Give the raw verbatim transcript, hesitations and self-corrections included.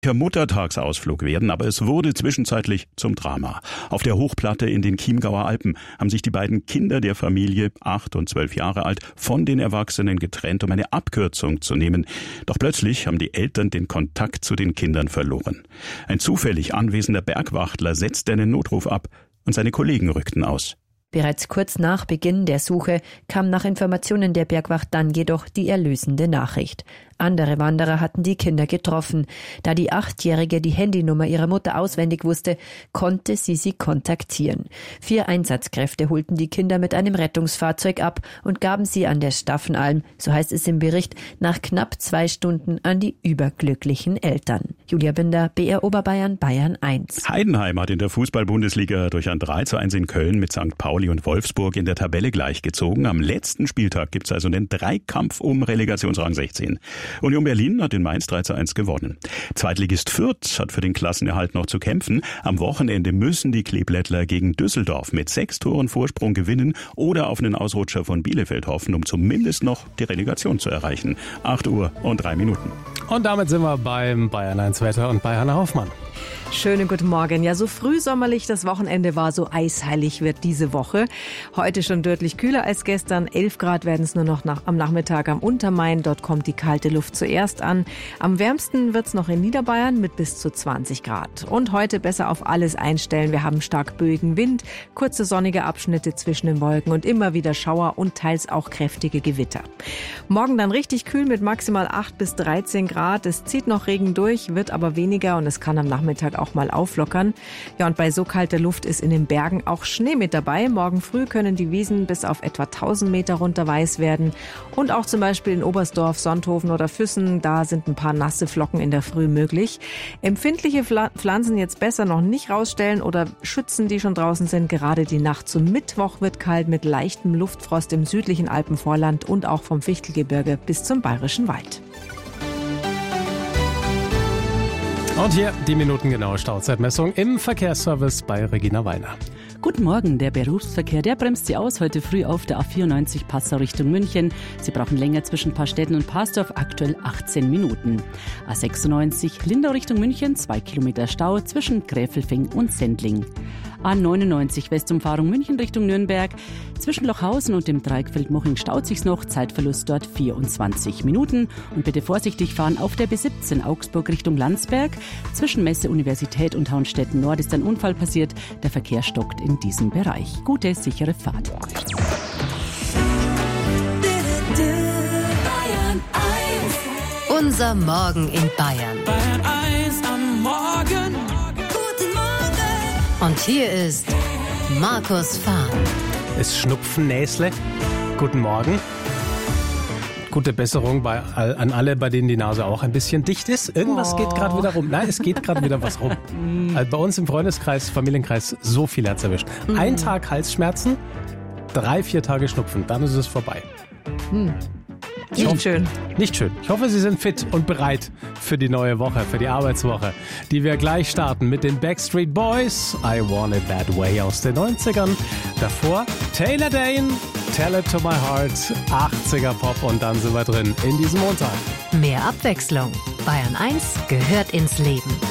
Muttertagsausflug werden, aber es wurde zwischenzeitlich zum Drama. Auf der Hochplatte in den Chiemgauer Alpen haben sich die beiden Kinder der Familie, acht und zwölf Jahre alt, von den Erwachsenen getrennt, um eine Abkürzung zu nehmen. Doch plötzlich haben die Eltern den Kontakt zu den Kindern verloren. Ein zufällig anwesender Bergwachtler setzte einen Notruf ab und seine Kollegen rückten aus. Bereits kurz nach Beginn der Suche kam nach Informationen der Bergwacht dann jedoch die erlösende Nachricht. Andere Wanderer hatten die Kinder getroffen. Da die Achtjährige die Handynummer ihrer Mutter auswendig wusste, konnte sie sie kontaktieren. Vier Einsatzkräfte holten die Kinder mit einem Rettungsfahrzeug ab und gaben sie an der Staffenalm, so heißt es im Bericht, nach knapp zwei Stunden an die überglücklichen Eltern. Julia Binder, B R Oberbayern, Bayern eins. Heidenheim hat in der Fußball-Bundesliga durch ein drei zu eins in Köln mit Sankt Pauli und Wolfsburg in der Tabelle gleichgezogen. Am letzten Spieltag gibt es also den Dreikampf um Relegationsrang sechzehn. Union Berlin hat in Mainz drei zu eins gewonnen. Zweitligist Fürth hat für den Klassenerhalt noch zu kämpfen. Am Wochenende müssen die Kleeblättler gegen Düsseldorf mit sechs Toren Vorsprung gewinnen oder auf einen Ausrutscher von Bielefeld hoffen, um zumindest noch die Relegation zu erreichen. acht Uhr und drei Minuten. Und damit sind wir beim Bayern eins Wetter und bei Hanna Hoffmann. Schönen guten Morgen. Ja, so frühsommerlich das Wochenende war, so eisheilig wird diese Woche. Heute schon deutlich kühler als gestern. elf Grad werden es nur noch nach, am Nachmittag am Untermain. Dort kommt die kalte Luft zuerst an. Am wärmsten wird es noch in Niederbayern mit bis zu zwanzig Grad. Und heute besser auf alles einstellen. Wir haben stark böigen Wind, kurze sonnige Abschnitte zwischen den Wolken und immer wieder Schauer und teils auch kräftige Gewitter. Morgen dann richtig kühl mit maximal acht bis dreizehn Grad. Es zieht noch Regen durch, wird aber weniger und es kann am Nachmittag auch mal auflockern. Ja, und bei so kalter Luft ist in den Bergen auch Schnee mit dabei. Morgen früh können die Wiesen bis auf etwa tausend Meter runter weiß werden. Und auch zum Beispiel in Oberstdorf, Sonthofen oder Füssen, da sind ein paar nasse Flocken in der Früh möglich. Empfindliche Pflanzen jetzt besser noch nicht rausstellen oder schützen, die schon draußen sind. Gerade die Nacht zum Mittwoch wird kalt mit leichtem Luftfrost im südlichen Alpenvorland und auch vom Fichtelgebirge bis zum Bayerischen Wald. Und hier die minutengenaue Stauzeitmessung im Verkehrsservice bei Regina Wallner. Guten Morgen, der Berufsverkehr, der bremst Sie aus heute früh auf der A vierundneunzig Passau Richtung München. Sie brauchen länger zwischen Paarstetten und Parsdorf, aktuell achtzehn Minuten. A sechsundneunzig Lindau Richtung München, zwei Kilometer Stau zwischen Gräfelfing und Sendling. A neunundneunzig Westumfahrung München Richtung Nürnberg. Zwischen Lochhausen und dem Dreieck Feldmoching staut sich's noch. Zeitverlust dort vierundzwanzig Minuten. Und bitte vorsichtig fahren auf der B siebzehn Augsburg Richtung Landsberg. Zwischen Messe, Universität und Haunstetten Nord ist ein Unfall passiert. Der Verkehr stockt in diesem Bereich. Gute, sichere Fahrt. Unser Morgen in Bayern. Bayern eins am Morgen. Und hier ist Markus Fahr. Es schnupfen Näsle. Guten Morgen. Gute Besserung bei, an alle, bei denen die Nase auch ein bisschen dicht ist. Irgendwas oh. geht gerade wieder rum. Nein, es geht gerade wieder was rum. Also bei uns im Freundeskreis, Familienkreis, so viel hat's erwischt. Mhm. Ein Tag Halsschmerzen, drei, vier Tage Schnupfen, dann ist es vorbei. Mhm. Nicht hoffe, schön. Nicht schön. Ich hoffe, Sie sind fit und bereit für die neue Woche, für die Arbeitswoche, die wir gleich starten mit den Backstreet Boys. I Want It That Way aus den neunzigern. Davor Taylor Dane, Tell It To My Heart, achtziger Pop und dann sind wir drin in diesem Montag. Mehr Abwechslung. Bayern eins gehört ins Leben.